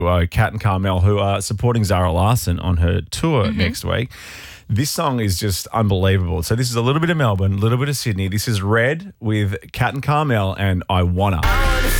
Kat and Carmel, who are supporting Zara Larsson on her tour next week. This song is just unbelievable. So this is a little bit of Melbourne, a little bit of Sydney. This is Red with Kat and Carmel and I Wanna.